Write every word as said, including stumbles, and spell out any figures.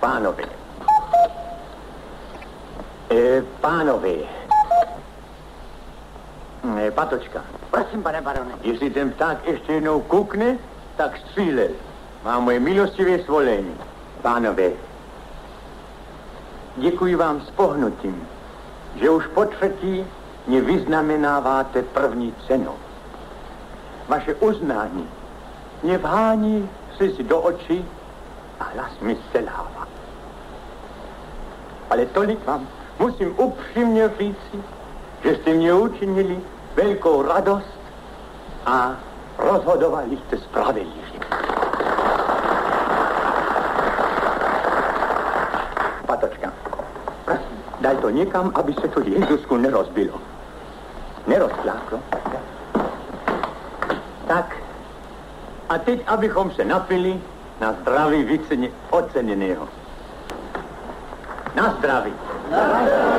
Pánové. E, pánové. E, Patočka. Prosím, pane barone. Jestli ten pták ještě jednou koukne, tak střílel. Má moje milostivé svolení. Pánové, děkuji vám s pohnutím, že už po třetí mě vyznamenáváte první cenu. Vaše uznání mě vhání slzy do očí a hlas mi selhává. Ale tolik vám musím upřímně říci, že jste mě učinili velkou radost a rozhodovali jste spravedlivě. Patočka, prosím, daj to někam, aby se to Jezusku nerozbilo. Nerozpláklo. Tak, a teď, abychom se napili na zdraví více oceněného. Na zdraví.